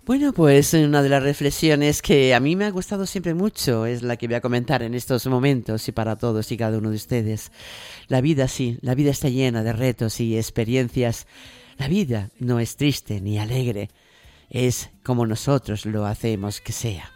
Bueno, pues una de las reflexiones que a mí me ha gustado siempre mucho es la que voy a comentar en estos momentos y para todos y cada uno de ustedes. La vida sí, la vida está llena de retos y experiencias. La vida no es triste ni alegre, es como nosotros lo hacemos que sea.